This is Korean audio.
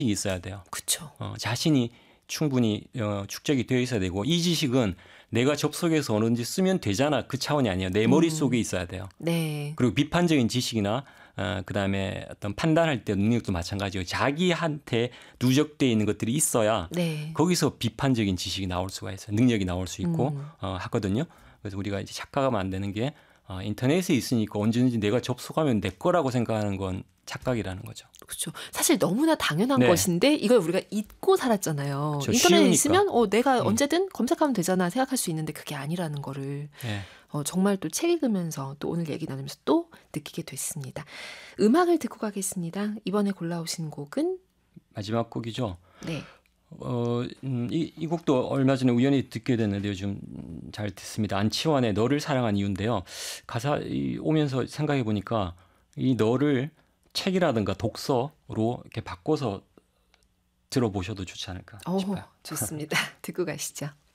있어야 돼요. 그쵸. 자신이 충분히 축적이 되어 있어야 되고 이 지식은 내가 접속해서 언제든지 쓰면 되잖아 그 차원이 아니에요. 내 머릿속에 있어야 돼요. 네. 그리고 비판적인 지식이나 그다음에 어떤 판단할 때 능력도 마찬가지고 자기한테 누적되어 있는 것들이 있어야 네. 거기서 비판적인 지식이 나올 수가 있어요. 능력이 나올 수 있고 하거든요. 그래서 우리가 이제 착각하면 안 되는 게 인터넷에 있으니까 언제든지 내가 접속하면 내 거라고 생각하는 건 착각이라는 거죠. 그렇죠. 사실 너무나 당연한 네. 것인데 이걸 우리가 잊고 살았잖아요. 그렇죠. 인터넷에 쉬우니까. 있으면 내가 언제든 검색하면 되잖아 생각할 수 있는데 그게 아니라는 거를 네. 정말 또 책 읽으면서 또 오늘 얘기 나누면서 또 느끼게 됐습니다. 음악을 듣고 가겠습니다. 이번에 골라오신 곡은? 마지막 곡이죠. 네. 이 곡도 얼마 전에 우연히 듣게 됐는데 요즘 잘 듣습니다. 안치환의 너를 사랑한 이유인데요. 가사 오면서 생각해 보니까 이 너를 책이라든가 독서로 이렇게 바꿔서 들어보셔도 좋지 않을까 싶어요. 좋습니다. 듣고 가시죠.